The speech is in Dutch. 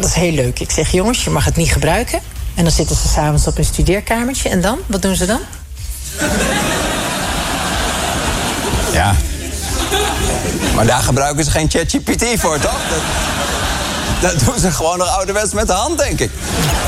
Dat is heel leuk. Ik zeg, jongens, je mag het niet gebruiken. En dan zitten ze 's avonds op een studeerkamertje. En dan? Wat doen ze dan? Ja. Maar daar gebruiken ze geen ChatGPT voor, toch? Dat doen ze gewoon nog ouderwets met de hand, denk ik.